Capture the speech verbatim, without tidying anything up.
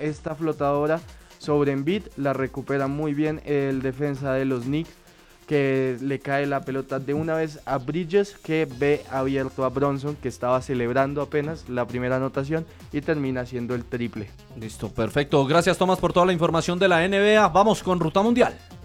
esta flotadora sobre Embiid, la recupera muy bien el defensa de los Knicks, que le cae la pelota de una vez a Bridges, que ve abierto a Bronson, que estaba celebrando apenas la primera anotación, y termina haciendo el triple. Listo, perfecto. Gracias, Tomás, por toda la información de la N B A. Vamos con Ruta Mundial.